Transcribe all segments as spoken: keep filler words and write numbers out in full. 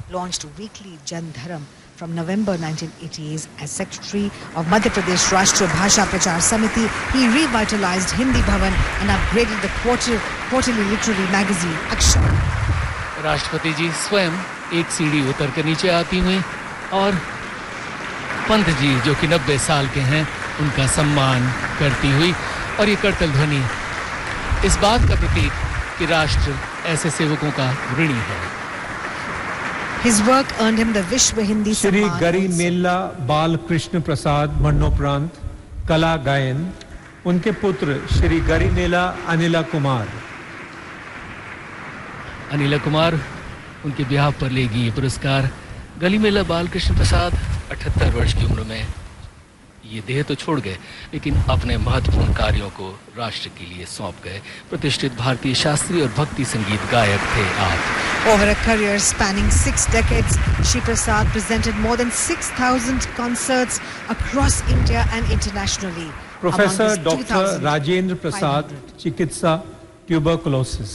launched weekly Jan Dharam from November nineteen eighty-eight as Secretary of Madhya Pradesh Rashtriya Bhasha Prachar Samiti. He revitalized Hindi Bhavan and upgraded the quarter, quarterly literary magazine Akshar. राष्ट्रपति जी स्वयं एक सीढ़ी उतर कर नीचे आती हुई और पंत जी जो कि नब्बे साल के हैं उनका सम्मान करती हुई, और ये करतल ध्वनि इस बात का प्रतीक कि राष्ट्र ऐसे सेवकों का ऋणी है. His work earned him the Vishwa Hindi Samman. Shri गरी मेला बाल कृष्ण प्रसाद मरणोपरांत कला गायन उनके पुत्र श्री गरी मेला अनिला कुमार. अनिला कुमार उनके ब्याह पर लेगी ये पुरस्कार. गली मेला बाल कृष्ण प्रसाद अठहत्तर वर्ष की उम्र में ये देह तो छोड़ गए, लेकिन अपने महत्वपूर्ण कार्यों को राष्ट्र के लिए सौंप गए. प्रतिष्ठित भारतीय शास्त्रीय और भक्ति संगीत गायक थे आप. Over a career spanning six decades, Shri Prasad presented more than six thousand concerts across India and internationally. Professor Doctor Rajendra Prasad, चिकित्सा ट्यूबरकुलोसिस.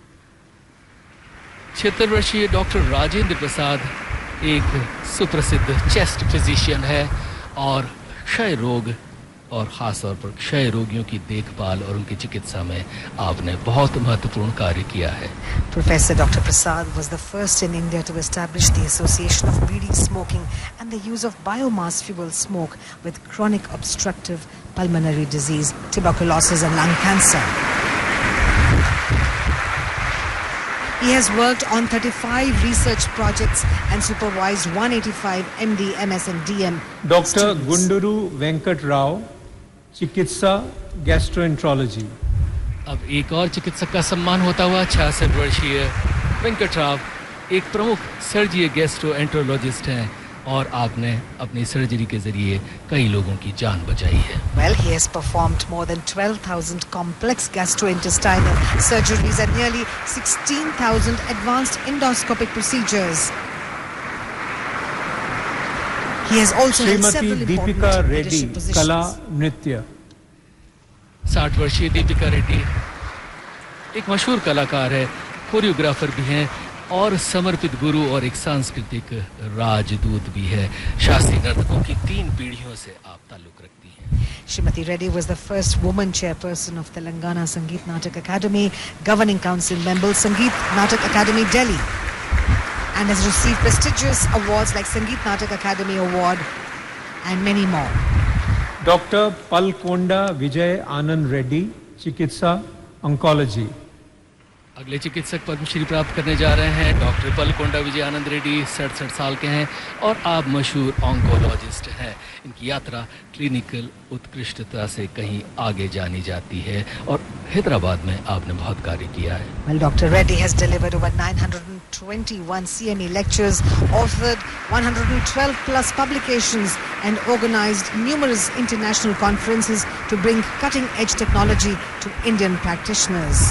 छिहत्तर वर्षीय डॉक्टर राजेंद्र प्रसाद एक सुप्रसिद्ध चेस्ट फिजिशियन है और क्षय रोग और खास तौर पर क्षय रोगियों की देखभाल और उनकी चिकित्सा में आपने बहुत महत्वपूर्ण कार्य किया है. Professor Doctor Prasad was the first in India to establish the association of bidi smoking and the use of biomass fuel smoke with chronic obstructive pulmonary disease, tuberculosis and lung cancer. He has worked on thirty-five research projects and supervised one hundred eighty-five M D, M S and D M. Doctor Gunduru Venkat Rao, चिकित्सा gastroenterology. अब एक और चिकित्सक का सम्मान होता हुआ छियासठ वर्षीय वेंकट राव एक प्रमुख सर्जीय गैस्ट्रोएंट्रोलॉजिस्ट हैं और आपने अपनी सर्जरी के जरिए कई लोगों की जान बचाई है. Well, he has performed more than twelve thousand complex gastrointestinal surgeries and nearly sixteen thousand advanced endoscopic procedures. He has also held several important leadership positions. कला नृत्य. साठ वर्षीय दीपिका रेड्डी एक मशहूर कलाकार है, कोरियोग्राफर भी हैं और समर्पित गुरु और एक सांस्कृतिक राजदूत भी है. शास्त्रीय नर्तकों की तीन पीढ़ियों से आप ताल्लुक रखती हैं. Srimati Reddy was the first woman chairperson of Telangana Sangeet Natak Academy, governing council member Sangeet Natak Academy Delhi, and has received prestigious awards like Sangeet Natak Academy Award and many more. Doctor Palkonda Vijay Anand Reddy, चिकित्सा oncology. अगले चिकित्सक पद्मश्री प्राप्त करने जा रहे हैं doctor Palakonda Vijay Anand Reddy. सड़सठ साल के हैं और आप मशहूर ऑन्कोलॉजिस्ट हैं. इनकी यात्रा क्लिनिकल उत्कृष्टता से कहीं आगे जानी जाती है और हैदराबाद में आपने बहुत कार्य किया है. Well, Doctor Reddy has delivered over nine hundred twenty-one C M E lectures, authored one hundred twelve plus publications and organized numerous international conferences to bring cutting-edge technology to Indian practitioners.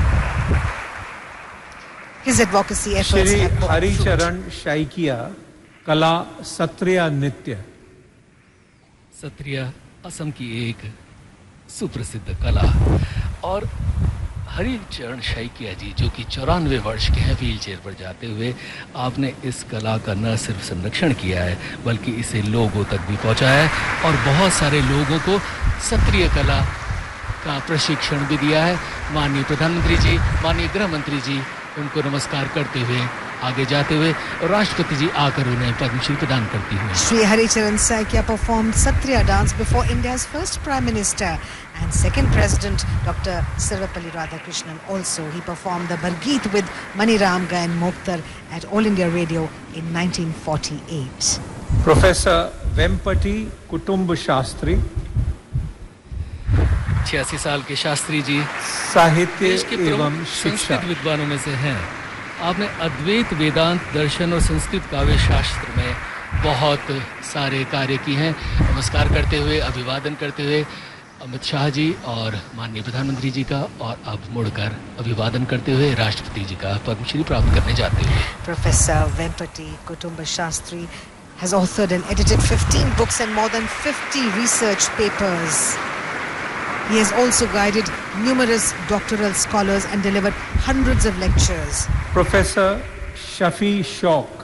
His advocacy efforts Shri have borne Haricharan शाइकिया कला सत्रिय नृत्य. सत्रिय असम की एक सुप्रसिद्ध कला और हरिचरण शाइकिया जी जो कि चौरानवे वर्ष के हैं, व्हील चेयर पर जाते हुए आपने इस कला का न सिर्फ संरक्षण किया है बल्कि इसे लोगों तक भी पहुंचाया है और बहुत सारे लोगों को सत्रिय कला का प्रशिक्षण भी दिया है. माननीय प्रधानमंत्री जी, माननीय गृह मंत्री जी उनको नमस्कार करते हुए आगे जाते हुए और राष्ट्रपति जी आकर उन्हें पद्मश्री प्रदान करती हुई. Shri Haricharan Saikia performed Satriya dance before India's first Prime Minister and second President Doctor Sarvepalli Radhakrishnan. Also, he performed the Bargeet with Mani Ram Gayan Mokhtar at All India Radio in nineteen forty-eight. Professor Vempati Kutumb Shastri, छियासी साल के शास्त्री जी साहित्य देश के एवं शिक्षा संस्कृत विद्वानों में से हैं. आपने अद्वैत वेदांत दर्शन और संस्कृत काव्य शास्त्र में बहुत सारे कार्य किए हैं. नमस्कार करते हुए, अभिवादन करते हुए अमित शाह जी और माननीय प्रधानमंत्री जी का और अब मुड़कर अभिवादन करते हुए राष्ट्रपति जी का पद्मश्री प्राप्त करने जाते हुए. Professor Vempati Kutumba Shastri has authored and edited fifteen books and more than fifty research papers. He has also guided numerous doctoral scholars and delivered hundreds of lectures. Professor Shafi Shauq,